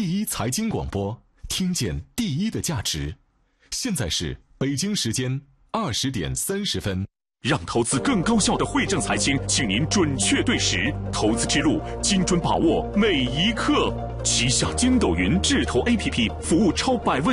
第一财经广播，听见第一的价值。现在是北京时间20:30。 让投资更高效的汇正财经，请您准确对时，投资之路精准把握每一刻。旗下筋斗云智投 APP 服务超100万